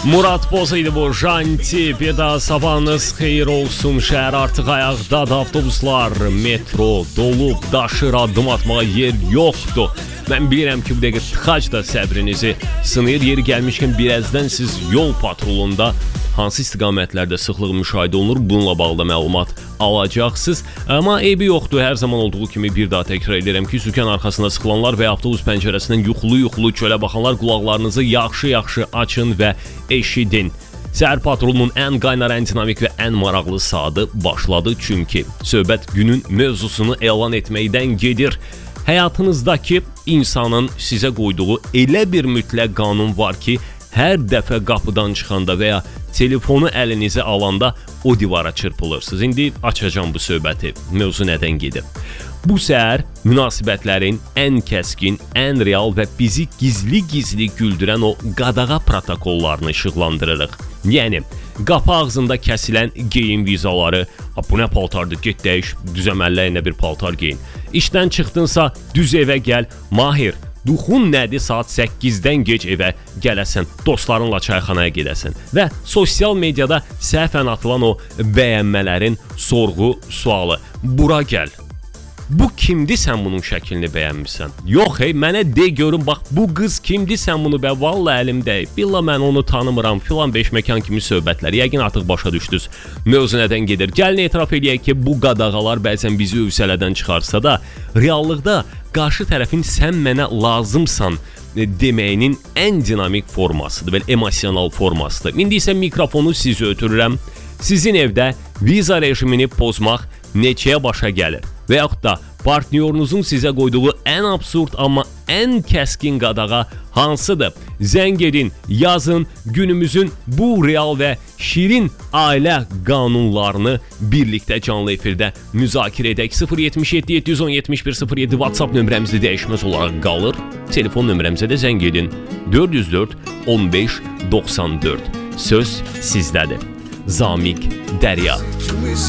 Murat Boz idi bu. Janti, bir daha sabahınız xeyir olsun. Şəhər artıq ayaqdadır, avtobuslar, metro dolub, daşır, addım atmağa yer yoxdur. Mən bilirəm ki, bu dəqiqə tıxac da səbrinizi sınayır. Yeri gəlmişkən birazdan siz yol patrolunda hansı istiqamətlərdə sıxlıq müşahidə olunur, bununla bağlı məlumat alacaqsınız. Amma eybi yoxdur, hər zaman olduğu kimi bir daha təkrar edirəm ki, sükan arxasında sıxılanlar və avtobus pəncərəsindən yuxulu çölə baxanlar qulaqlarınızı yaxşı açın və eşidin. Səhər patrolunun ən qaynar, ən dinamik və ən maraqlı saatı başladı. Çünki söhbət günün mövzusunu elan etməkdən gedir. Həyatınızdakı insanın sizə qoyduğu elə bir mütləq qanun var ki, hər dəfə qapıdan çıxanda və ya telefonu əlinizə alanda o divara çırpılırsınız. İndi açacağım bu söhbəti. Mövzu nədən gedir? Bu səhər münasibətlərin ən kəskin, ən real və bizi gizli güldürən o qadağa protokollarını işıqlandırırıq. Yəni, qapı ağzında kəsilən geyim vizaları, bu nə paltardır, get dəyiş, düz əməlləyinə bir paltar geyin. İşdən çıxdınsa, düz evə gəl, Mahir, duxun nədir, saat 8-dən gec evə gələsən, dostlarınla çayxanaya gedəsən və sosial mediada səhvən atılan o bəyənmələrin sorğu sualı. Bura gəl. Bu kimdir, sən bunun şəklini bəyənmirsən? Yox, mənə de görün, bax, bu qız kimdir, sən bunu vallahi əlimdəyib. Billah, mən onu tanımıram, filan beş məkan kimi söhbətlər. Yəqin artıq başa düşdünüz. Mövzu nədən gedir? Gəlin etiraf eləyək ki, bu qadağalar bəzən bizi övsələdən çıxarsa da, reallıqda qarşı tərəfin sən mənə lazımsan deməyinin ən dinamik formasıdır, belə emosional formasıdır. İndi isə mikrofonu sizə ötürürəm. Sizin evdə viza rejimini pozmaq neçəyə başa gəlir? Və yaxud da partnyorunuzun sizə qoyduğu ən absurd, amma ən kəskin qadağa hansıdır? Zəng edin, yazın, günümüzün bu real və şirin ailə qanunlarını birlikdə canlı efirdə müzakirə edək. 077 710 71 07 WhatsApp nömrəmizi dəyişməz olaraq qalır. Telefon nömrəmizə də zəng edin. 404 15 94. Söz sizdədir. Zamik Dərya.